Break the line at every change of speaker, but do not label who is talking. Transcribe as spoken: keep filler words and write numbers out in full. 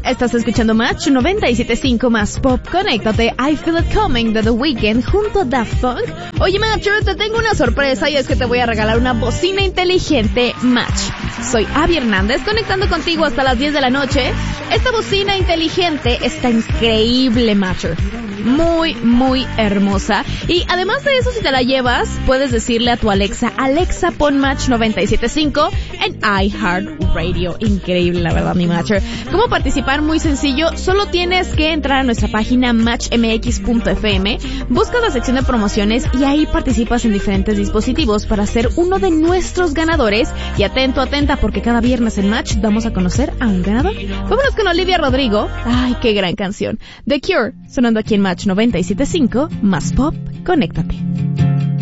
Estás escuchando Match noventa y siete punto cinco más Pop. Conéctate, I Feel It Coming de The Weeknd junto a Daft Punk. Oye, Matcher, te tengo una sorpresa y es que te voy a regalar una bocina inteligente Match. Soy Abby Hernández, conectando contigo hasta las diez de la noche. Esta bocina inteligente está increíble, Matcher. Muy, muy hermosa. Y además de eso, si te la llevas, puedes decirle a tu Alexa, Alexa, pon Match noventa y siete punto cinco en iHeartRadio. Increíble, la verdad, mi Matcher. ¿Cómo participar? Muy sencillo. Solo tienes que entrar a nuestra página match m x punto f m, buscas la sección de promociones y ahí participas en diferentes dispositivos para ser uno de nuestros ganadores. Y atento, atenta, porque cada viernes en Match damos a conocer a un ganador. Vámonos con Olivia Rodrigo. Ay, qué gran canción. The Cure, sonando aquí en Match noventa y siete punto cinco, más Pop. Conéctate.